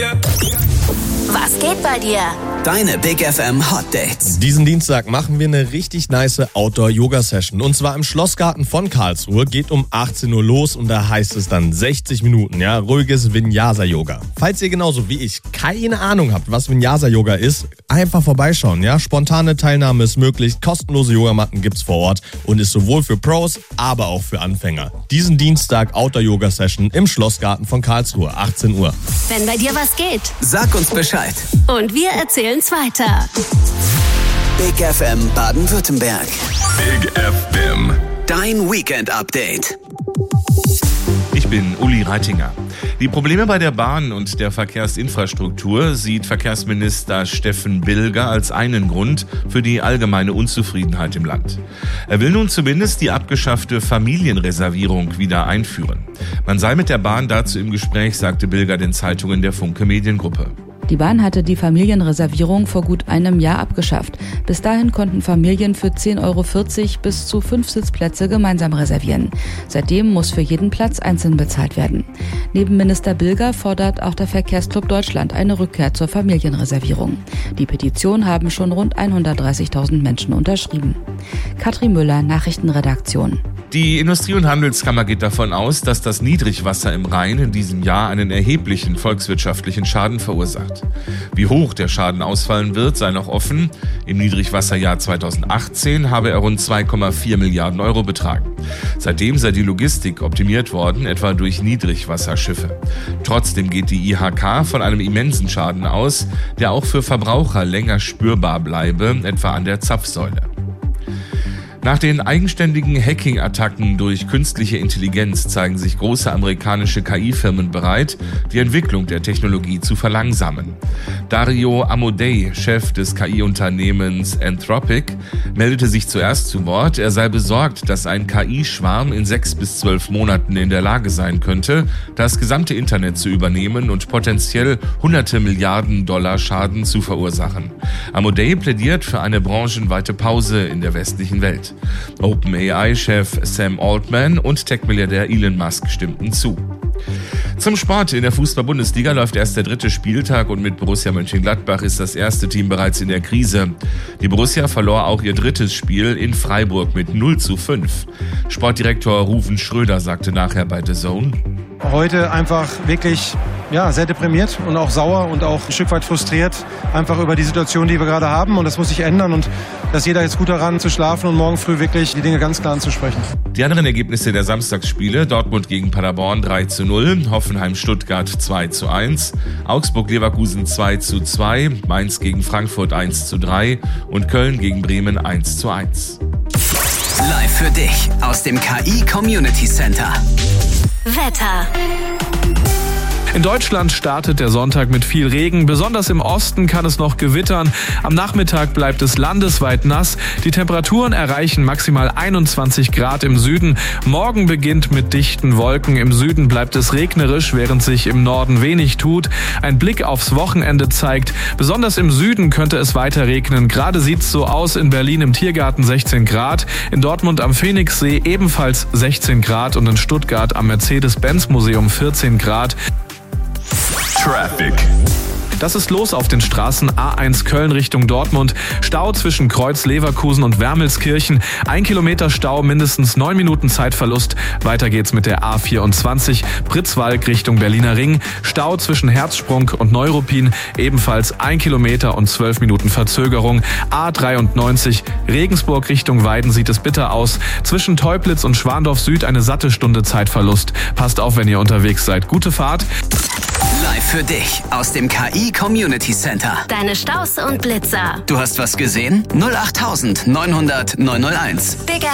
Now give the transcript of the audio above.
Was geht bei dir? Deine Big FM Hot Dates. Diesen Dienstag machen wir eine richtig nice Outdoor-Yoga-Session. Und zwar im Schlossgarten von Karlsruhe. Geht um 18 Uhr los und da heißt es dann 60 Minuten, ja, ruhiges Vinyasa-Yoga. Falls ihr genauso wie ich keine Ahnung habt, was Vinyasa-Yoga ist, einfach vorbeischauen, ja. Spontane Teilnahme ist möglich, kostenlose Yogamatten gibt's vor Ort und ist sowohl für Pros, aber auch für Anfänger. Diesen Dienstag Outdoor-Yoga-Session im Schlossgarten von Karlsruhe, 18 Uhr. Wenn bei dir was geht. Sag uns Bescheid. Und wir erzählen's weiter. Big FM Baden-Württemberg. Big FM. Dein Weekend-Update. Ich bin Uli Reitinger. Die Probleme bei der Bahn und der Verkehrsinfrastruktur sieht Verkehrsminister Steffen Bilger als einen Grund für die allgemeine Unzufriedenheit im Land. Er will nun zumindest die abgeschaffte Familienreservierung wieder einführen. Man sei mit der Bahn dazu im Gespräch, sagte Bilger den Zeitungen der Funke Mediengruppe. Die Bahn hatte die Familienreservierung vor gut einem Jahr abgeschafft. Bis dahin konnten Familien für 10,40 € bis zu 5 Sitzplätze gemeinsam reservieren. Seitdem muss für jeden Platz einzeln bezahlt werden. Neben Minister Bilger fordert auch der Verkehrsclub Deutschland eine Rückkehr zur Familienreservierung. Die Petition haben schon rund 130.000 Menschen unterschrieben. Katrin Müller, Nachrichtenredaktion. Die Industrie- und Handelskammer geht davon aus, dass das Niedrigwasser im Rhein in diesem Jahr einen erheblichen volkswirtschaftlichen Schaden verursacht. Wie hoch der Schaden ausfallen wird, sei noch offen. Im Niedrigwasserjahr 2018 habe er rund 2,4 Milliarden € betragen. Seitdem sei die Logistik optimiert worden, etwa durch Niedrigwasserschiffe. Trotzdem geht die IHK von einem immensen Schaden aus, der auch für Verbraucher länger spürbar bleibe, etwa an der Zapfsäule. Nach den eigenständigen Hacking-Attacken durch künstliche Intelligenz zeigen sich große amerikanische KI-Firmen bereit, die Entwicklung der Technologie zu verlangsamen. Dario Amodei, Chef des KI-Unternehmens Anthropic, meldete sich zuerst zu Wort. Er sei besorgt, dass ein KI-Schwarm in 6 bis 12 Monaten in der Lage sein könnte, das gesamte Internet zu übernehmen und potenziell hunderte Milliarden $ Schaden zu verursachen. Amodei plädiert für eine branchenweite Pause in der westlichen Welt. OpenAI-Chef Sam Altman und Tech-Milliardär Elon Musk stimmten zu. Zum Sport. In der Fußball-Bundesliga läuft erst der 3. Spieltag und mit Borussia Mönchengladbach ist das erste Team bereits in der Krise. Die Borussia verlor auch ihr 3. Spiel in Freiburg mit 0:5. Sportdirektor Ruven Schröder sagte nachher bei The Zone: Heute einfach wirklich sehr deprimiert und auch sauer und auch ein Stück weit frustriert, einfach über die Situation, die wir gerade haben, und das muss sich ändern und dass jeder jetzt gut daran zu schlafen und morgen früh wirklich die Dinge ganz klar anzusprechen. Die anderen Ergebnisse der Samstagsspiele: Dortmund gegen Paderborn 3:0, Hoffenheim-Stuttgart 2:1, Augsburg-Leverkusen 2:2, Mainz gegen Frankfurt 1:3 und Köln gegen Bremen 1:1. Live für dich aus dem KI Community Center. Wetter. In Deutschland startet der Sonntag mit viel Regen. Besonders im Osten kann es noch gewittern. Am Nachmittag bleibt es landesweit nass. Die Temperaturen erreichen maximal 21 Grad im Süden. Morgen beginnt mit dichten Wolken. Im Süden bleibt es regnerisch, während sich im Norden wenig tut. Ein Blick aufs Wochenende zeigt, besonders im Süden könnte es weiter regnen. Gerade sieht's so aus: in Berlin im Tiergarten 16 Grad, in Dortmund am Phoenixsee ebenfalls 16 Grad und in Stuttgart am Mercedes-Benz-Museum 14 Grad. Traffic. Das ist los auf den Straßen A1 Köln Richtung Dortmund. Stau zwischen Kreuz Leverkusen und Wermelskirchen. 1 Kilometer Stau, mindestens 9 Minuten Zeitverlust. Weiter geht's mit der A24 Pritzwalk Richtung Berliner Ring. Stau zwischen Herzsprung und Neuruppin. Ebenfalls 1 Kilometer und 12 Minuten Verzögerung. A93 Regensburg Richtung Weiden sieht es bitter aus. Zwischen Teublitz und Schwandorf Süd eine satte Stunde Zeitverlust. Passt auf, wenn ihr unterwegs seid. Gute Fahrt. Live für dich aus dem KI Community Center. Deine Staus und Blitzer. Du hast was gesehen? 08900 901. Big